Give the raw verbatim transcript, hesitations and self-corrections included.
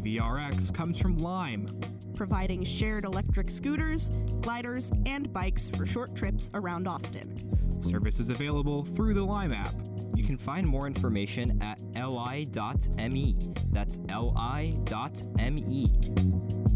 V R X comes from Lime, providing shared electric scooters, gliders, and bikes for short trips around Austin. Service is available through the Lime app. You can find more information at li dot me. That's li dot me.